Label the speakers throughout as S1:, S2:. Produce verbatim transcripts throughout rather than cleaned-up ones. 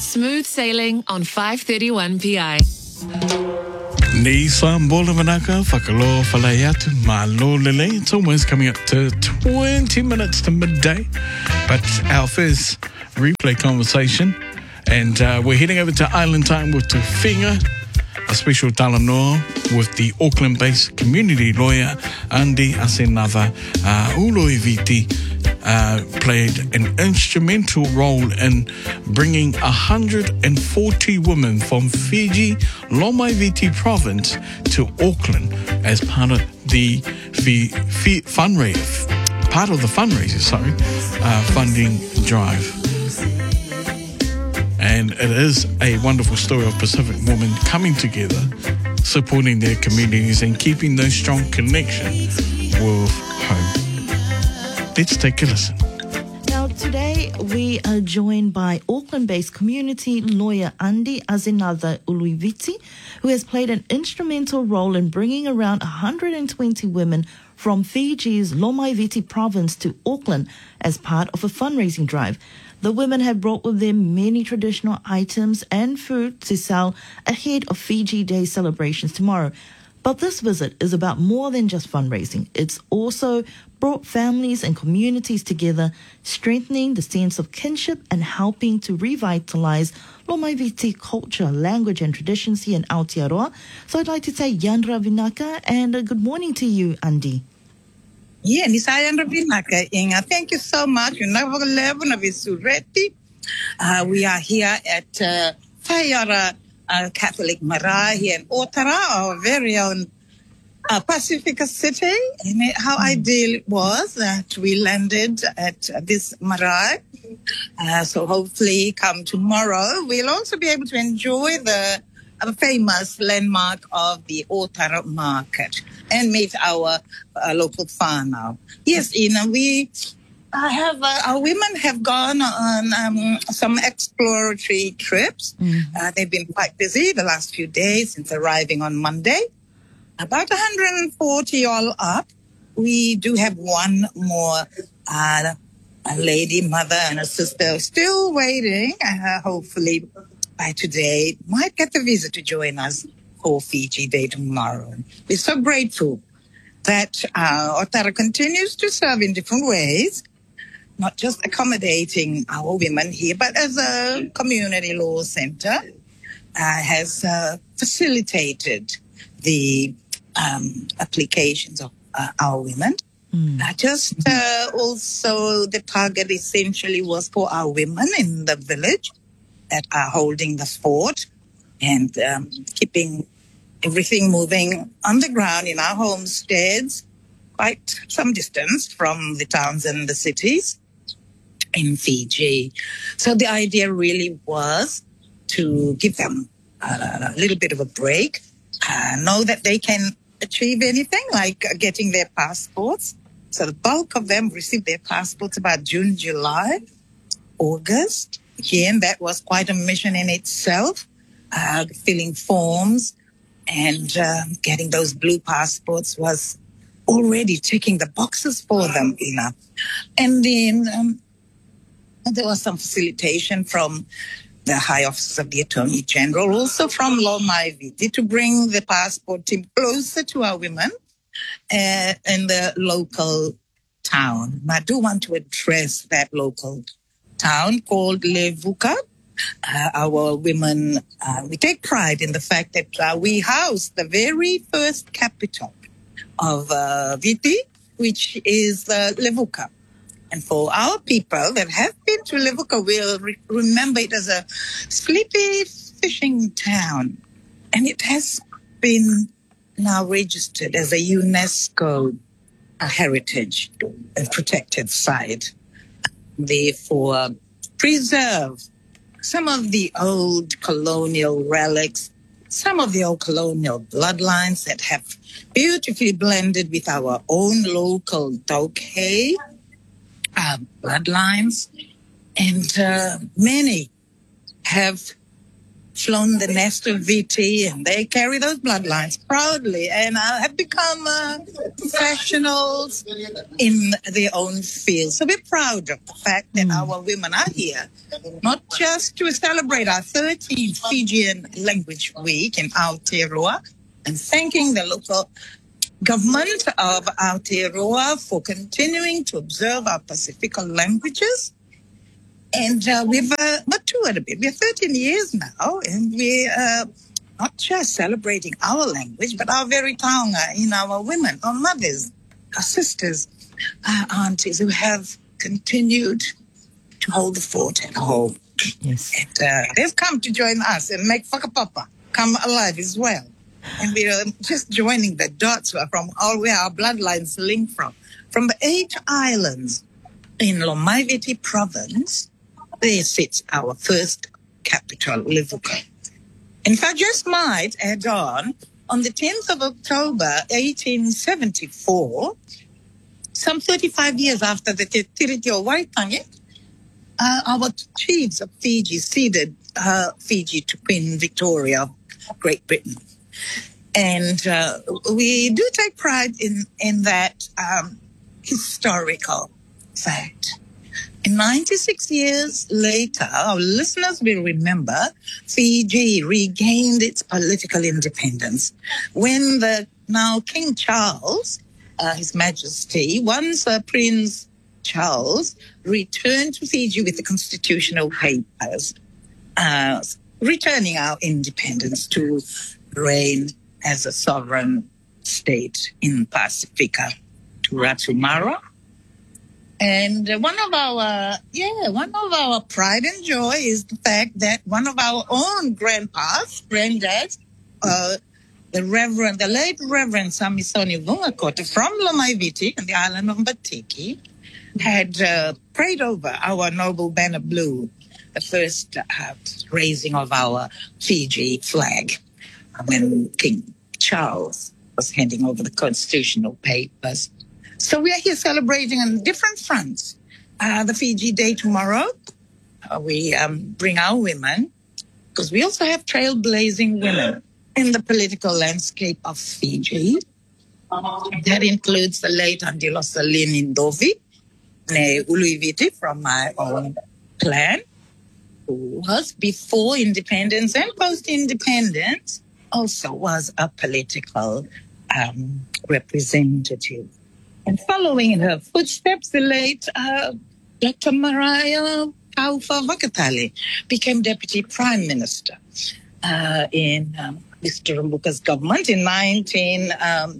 S1: Smooth sailing on five thirty-one P I.
S2: Ni sambola manaka whakaloa whalai atu malo lele. It's almost coming up to twenty minutes to midday. But our first replay conversation, and uh, we're heading over to Island Time with Tuwhenga, a special talanoa with the Auckland-based community lawyer Andy Asenava uh, Uluiviti. Uh, played an instrumental role in bringing one hundred forty women from Fiji, Lomaiviti province to Auckland as part of the fi- fi- fundraiser, part of the fundraiser, sorry, uh, funding drive. And it is a wonderful story of Pacific women coming together, supporting their communities and keeping those strong connections with home. Let's take a listen.
S3: Now, today we are joined by Auckland-based community lawyer Andy Asenava Uluiviti, who has played an instrumental role in bringing around one hundred twenty women from Fiji's Lomaiviti province to Auckland as part of a fundraising drive. The women have brought with them many traditional items and food to sell ahead of Fiji Day celebrations tomorrow. But this visit is about more than just fundraising. It's also brought families and communities together, strengthening the sense of kinship and helping to revitalize Lomaiviti culture, language and traditions here in Aotearoa. So I'd like to say Yandra Vinaka and a good morning to you, Andy.
S4: Yeah, Nisayandra Vinaka, Inga. Thank you so much. Uh, we are here at uh, Whaiara Uh, Catholic Marae here in Otara, our very own uh, Pacifica city. And it, how mm. ideal it was that we landed at uh, this Marae. Uh, so hopefully come tomorrow, we'll also be able to enjoy the uh, famous landmark of the Otara market and meet our uh, local whānau. Yes, Ina, we... I have uh, our women have gone on um, some exploratory trips. Mm. Uh, they've been quite busy the last few days since arriving on Monday. About one hundred forty all up. We do have one more uh, a lady, mother, and a sister still waiting. Uh, hopefully by today might get the visa to join us for Fiji Day tomorrow. We're so grateful that uh, Otara continues to serve in different ways. Not just accommodating our women here, but as a community law center, uh, has uh, facilitated the um, applications of uh, our women. Mm. Uh, just uh, also the target essentially was for our women in the village that are holding the fort and um, keeping everything moving on the ground in our homesteads, quite some distance from the towns and the cities in Fiji. So the idea really was to give them a, a little bit of a break, uh, know that they can achieve anything like uh, getting their passports. So the bulk of them received their passports about June, July, August. Again, that was quite a mission in itself, uh, filling forms and uh, getting those blue passports was already ticking the boxes for them enough. And then um, there was some facilitation from the High Office of the Attorney General, also from Lomaiviti, to bring the passport team closer to our women uh, in the local town. And I do want to address that local town called Levuka. Uh, our women, uh, we take pride in the fact that uh, we housed the very first capital of uh, Viti, which is uh, Levuka. And for our people that have been to Levuka will re- remember it as a sleepy fishing town. And it has been now registered as a UNESCO a heritage and protected site. Therefore, preserve some of the old colonial relics, some of the old colonial bloodlines that have beautifully blended with our own local Tokay uh, bloodlines. And uh, many have flown the nest of V T, and they carry those bloodlines proudly and uh, have become uh, professionals in their own field. So we're proud of the fact that mm. our women are here, not just to celebrate our thirteenth Fijian Language Week in Aotearoa, and thanking the local government of Aotearoa for continuing to observe our Pacifica languages. And uh, we've uh, matured a bit. We're thirteen years now, and we're uh, not just celebrating our language, but our very taonga in our women, our mothers, our sisters, our aunties who have continued to hold the fort at home.
S3: Yes.
S4: And uh, they've come to join us and make whakapapa come alive as well. And we're just joining the dots from all where our bloodlines link from. From the eight islands in Lomaiviti province, there sits our first capital, Levuka. And if I just might add on, on the tenth of October, eighteen seventy-four, some thirty-five years after the Te Tiritio Waitangi, uh, our chiefs of Fiji ceded uh, Fiji to Queen Victoria of Great Britain. And uh, we do take pride in, in that um, historical fact. And ninety-six years later, our listeners will remember Fiji regained its political independence when the now King Charles, uh, His Majesty, once uh, Prince Charles, returned to Fiji with the constitutional papers, uh, returning our independence to reign as a sovereign state in Pacifica to Ratumara. And uh, one of our, yeah, one of our pride and joy is the fact that one of our own grandpas, granddads, uh, the Reverend, the late Reverend Samisoni Vungakota from Lomaiviti and the island of Batiki, had uh, prayed over our noble banner blue, the first uh, raising of our Fiji flag when King Charles was handing over the constitutional papers. So we are here celebrating on different fronts. Uh, the Fiji Day tomorrow, uh, we um, bring our women, because we also have trailblazing women in the political landscape of Fiji. That includes the late Andilo Salini Ndovi, ne Uluiviti from my own clan, who was before independence and post-independence, also was a political um, representative. And following in her footsteps, the late uh, Doctor Mariah Kaufa Vakatali became Deputy Prime Minister uh, in um, Mister Rambuka's government in nineteen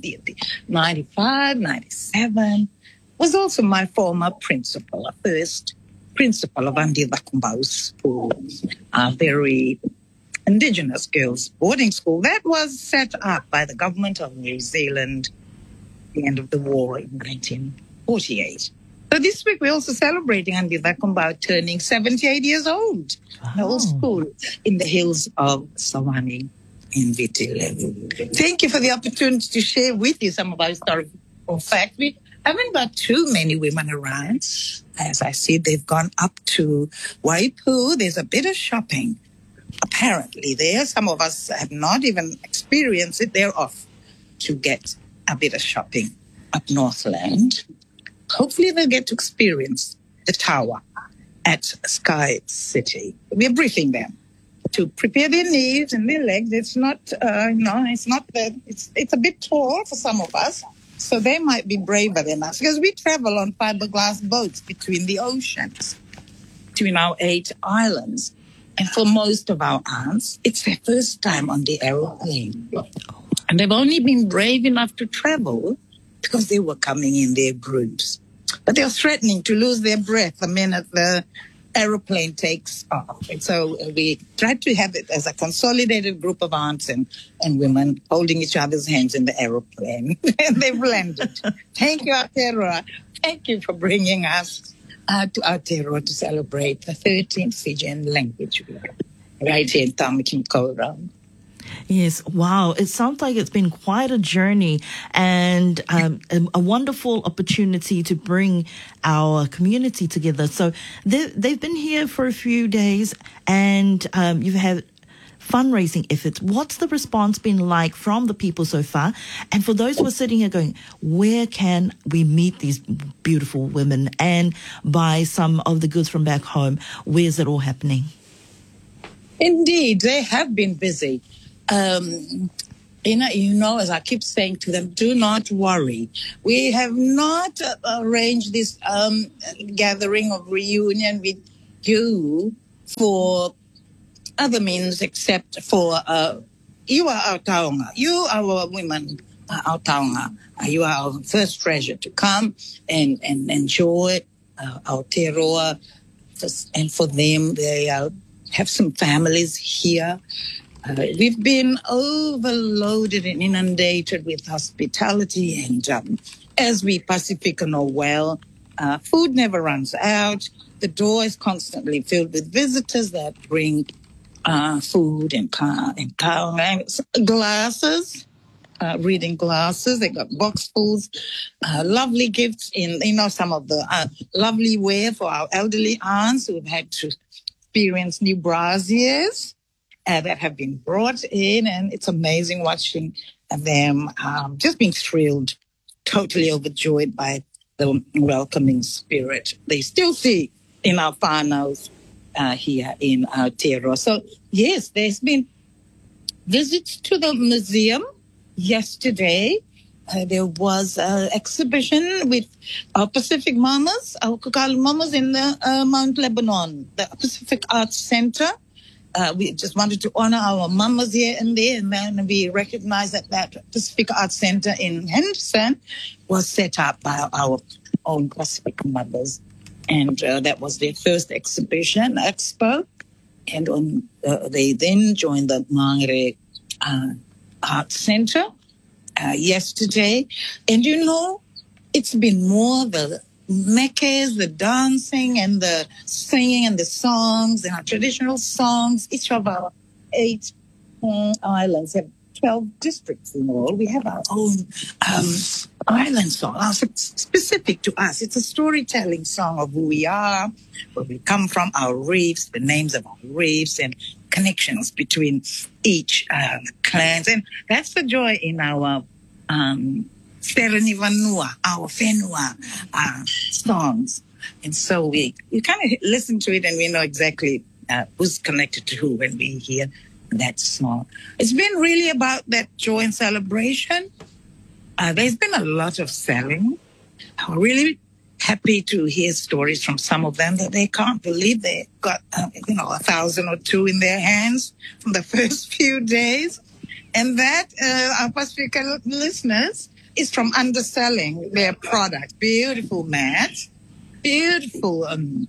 S4: ninety-five, ninety-seven. Was also my former principal, a first principal of Andi Vakumbau School, a very Indigenous girls' boarding school that was set up by the government of New Zealand at the end of the war in nineteen forty-eight. So this week we're also celebrating Andi Vakumbau turning seventy-eight years old. Wow. The old school in the hills of Sawani in Viti. Thank you for the opportunity to share with you some of our historical facts. We haven't got too many women around. As I see, they've gone up to Waipu. There's a bit of shopping apparently there. Some of us have not even experienced it. They're off to get a bit of shopping up Northland. Hopefully they'll get to experience the tower at Sky City. We're briefing them to prepare their knees and their legs. It's not, uh, no, it's not that. It's it's a bit tall for some of us, so they might be braver than us because we travel on fiberglass boats between the oceans, between our eight islands. And for most of our aunts, it's their first time on the aeroplane. And they've only been brave enough to travel because they were coming in their groups. But they're threatening to lose their breath the minute the aeroplane takes off. And so we tried to have it as a consolidated group of aunts and, and women holding each other's hands in the aeroplane. And they've landed. Thank you, Aotearoa. Thank you for bringing us uh, to Aotearoa to celebrate the thirteenth Fijian Language Week right here in Tamakimkora.
S3: Yes, wow. It sounds like it's been quite a journey and um, a, a wonderful opportunity to bring our community together. So they, they've been here for a few days and um, you've had fundraising efforts. What's the response been like from the people so far? And for those who are sitting here going, where can we meet these beautiful women and buy some of the goods from back home? Where's it all happening?
S4: Indeed, they have been busy. Um, you know, you know, as I keep saying to them, do not worry. We have not uh, arranged this um, gathering of reunion with you for other means except for uh, you are our taonga. You are our women, uh, our taonga. Uh, you are our first treasure to come and, and enjoy uh, our Aotearoa. And for them, they uh, have some families here. Uh, we've been overloaded and inundated with hospitality, and um, as we Pacifica know well, uh, food never runs out. The door is constantly filled with visitors that bring uh, food and car and car glasses, uh, reading glasses. They got boxfuls, uh, lovely gifts in, you know, some of the uh, lovely wear for our elderly aunts who have had to experience new braziers. Uh, that have been brought in, and it's amazing watching them um, just being thrilled, totally overjoyed by the welcoming spirit they still see in our whānaus uh, here in Aotearoa. So, yes, there's been visits to the museum yesterday. Uh, there was an exhibition with our Pacific Mamas, our Kakalu Mamas in the uh, Mount Lebanon, the Pacific Arts Center. Uh, we just wanted to honor our mamas here and there, and then we recognize that that Pacific Arts Center in Henderson was set up by our own Pacific mothers, and uh, that was their first exhibition, expo, and on, uh, they then joined the Mangere uh, Arts Center uh, yesterday, and you know, it's been more the mekes, the dancing and the singing and the songs and our traditional songs. Each of our eight um, islands have twelve districts in all. We have our own um, island song, uh, specific to us. It's a storytelling song of who we are, where we come from, our reefs, the names of our reefs, and connections between each uh, clans. And that's the joy in our um Sereni Vanua, our Whenua uh, songs. And so we you kind of listen to it and we know exactly uh, who's connected to who when we hear that song. It's been really about that joy and celebration. Uh, there's been a lot of selling. I'm really happy to hear stories from some of them that they can't believe they got, uh, you know, a thousand or two in their hands from the first few days. And that, uh, our Pacifica listeners, is from underselling their product. Beautiful mats, beautiful um,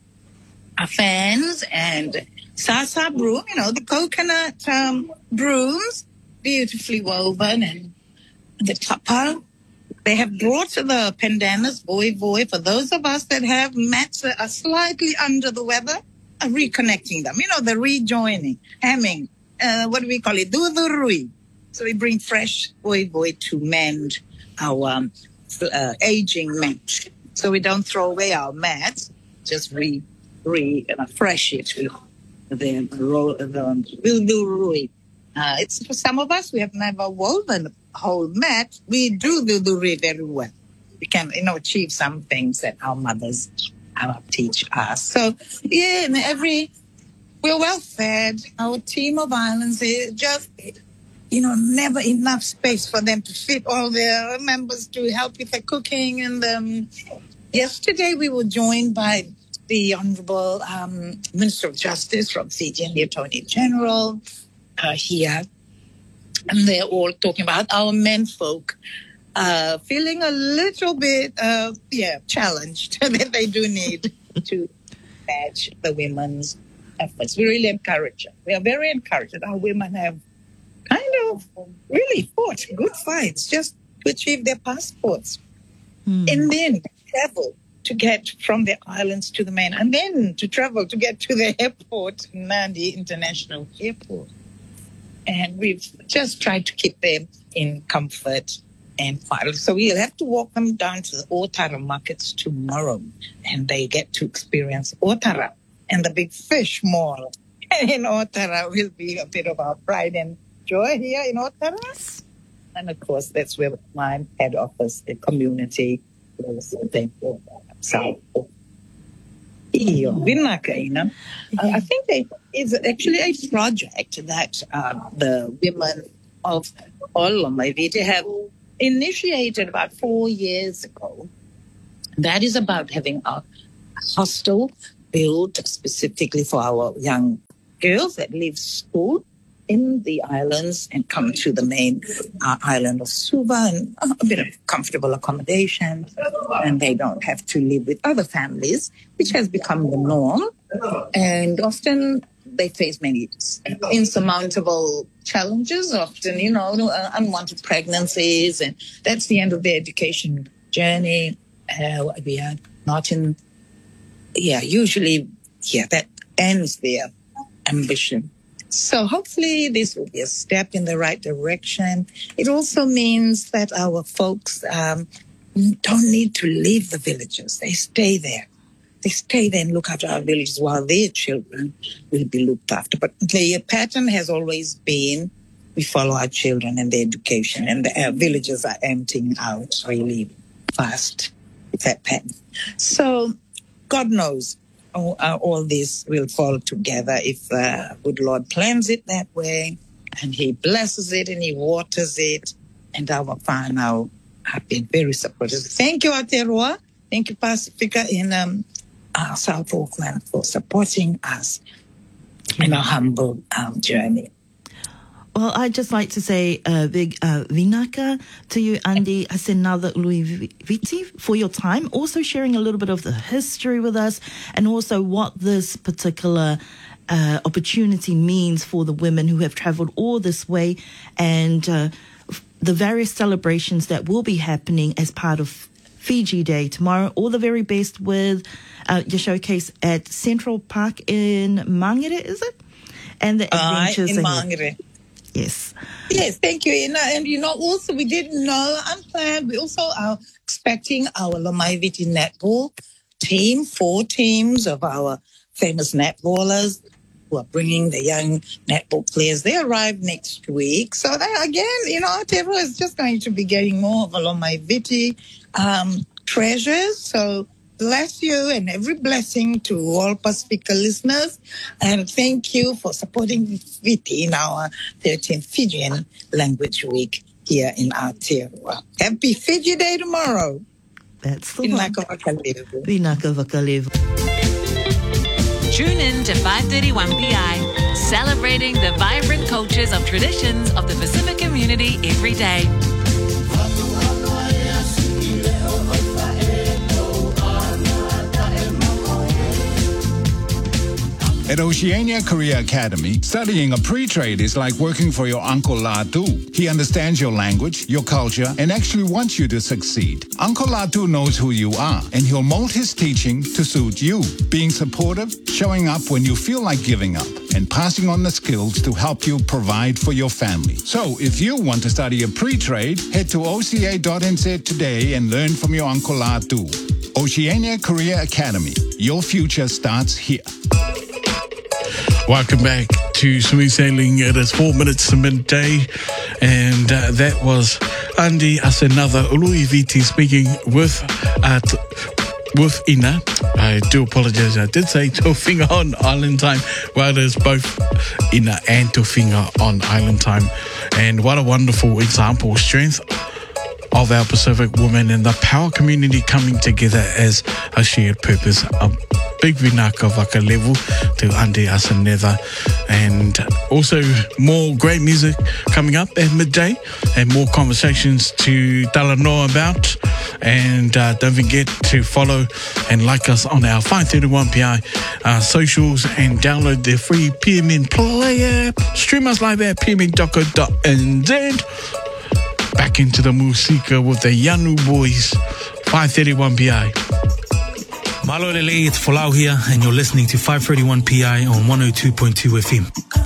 S4: fans, and sasa broom, you know, the coconut um, brooms, beautifully woven, and the tapa. They have brought the pandanas, voi voi, for those of us that have mats that are slightly under the weather, are reconnecting them. You know, the rejoining, hemming, uh, what do we call it? Dudurui. So we bring fresh voi voi to mend our um, uh, aging mat. So we don't throw away our mats, just re, re, uh, fresh it with the, the uh, it's for some of us, we have never woven a whole mat. We do the duri very well. We can, you know, achieve some things that our mothers uh, teach us. So, yeah, and every, we're well fed. Our team of islands is just, you know, never enough space for them to fit all their members to help with the cooking. And um, yesterday we were joined by the Honorable um, Minister of Justice from Fiji and the Attorney General uh, here. And they're all talking about our menfolk uh, feeling a little bit, uh, yeah, challenged that they do need to match the women's efforts. We really encourage them. We are very encouraged that our women have kind of really fought good fights just to achieve their passports. Mm. And then travel to get from the islands to the main, and then to travel to get to the airport, Nadi International Airport. And we've just tried to keep them in comfort and quiet. So we'll have to walk them down to the Otara markets tomorrow, and they get to experience Otara and the Big Fish Mall And in Otara will be a bit of our pride and joy here in Otara. And of course, that's where my head office, the community, is thankful. South. Uh, I think they, it's actually a project that uh, the women of all Lomaiviti have initiated about four years ago. That is about having a hostel built specifically for our young girls that leave school in the islands and come to the main uh, island of Suva, and uh, a bit of comfortable accommodation, and they don't have to live with other families, which has become the norm. And often they face many insurmountable challenges, often, you know, uh, unwanted pregnancies, and that's the end of their education journey. Uh, we are not in, yeah, usually, yeah, that ends their ambition. So hopefully this will be a step in the right direction. It also means that our folks um, don't need to leave the villages. They stay there. They stay there and look after our villages while their children will be looked after. But the pattern has always been we follow our children and their education, and the uh, villages are emptying out really fast with that pattern. So God knows. All, uh, all this will fall together if uh, good Lord plans it that way, and He blesses it and He waters it. And our whānau have been very supportive. Thank you, Aotearoa. Thank you, Pacifica in um, uh, South Auckland, for supporting us in our humble um, journey.
S3: Well, I'd just like to say a big uh, vinaka to you, Andi Asenada Uluiviti, for your time, also sharing a little bit of the history with us, and also what this particular uh, opportunity means for the women who have travelled all this way, and uh, the various celebrations that will be happening as part of Fiji Day tomorrow. All the very best with uh, your showcase at Central Park in Mangere, is it? And the adventures
S4: uh, in Mangere.
S3: Yes.
S4: Yes, thank you, Ina. And, you know, also we didn't know, unplanned, we also are expecting our Lomaiviti netball team, four teams of our famous netballers who are bringing the young netball players. They arrive next week. So they, again, you know, Aotearoa is just going to be getting more of a Lomaiviti um, treasures. So bless you, and every blessing to all Pacifica listeners. And thank you for supporting Viti in our thirteenth Fijian Language Week here in Aotearoa. Happy Fiji Day tomorrow.
S3: That's the
S4: Vinaka Vakalevu.
S3: Vinaka Vakalevu.
S1: Tune in to five thirty-one P I, celebrating the vibrant cultures of traditions of the Pacific community every day.
S5: At Oceania Career Academy, studying a pre-trade is like working for your Uncle Latu. He understands your language, your culture, and actually wants you to succeed. Uncle Latu knows who you are, and he'll mold his teaching to suit you, being supportive, showing up when you feel like giving up, and passing on the skills to help you provide for your family. So if you want to study a pre-trade, head to O C A dot N Z today and learn from your Uncle Latu. Oceania Career Academy. Your future starts here.
S2: Welcome back to Smooth Sailing. It is four minutes to midday, and uh, that was Andi Asenada Uluiviti speaking with uh, t- with Ina. I do apologize. I did say Tofinga on Island Time. Well, it is both Ina and Tofinga on Island Time, and what a wonderful example, strength of our Pacific women and the power community coming together as a shared purpose. A big vinaka vakalevu to Andi Asenada, and also more great music coming up at midday, and more conversations to talanoa about. And uh, don't forget to follow and like us on our five thirty-one P I uh, socials, and download the free P M N player. Stream us live at p m n dot co dot n z. Back into the musika with the Yanu Boys, five thirty-one P I.
S6: Malo Lele, it's Folau here, and you're listening to five thirty-one P I on one oh two point two F M.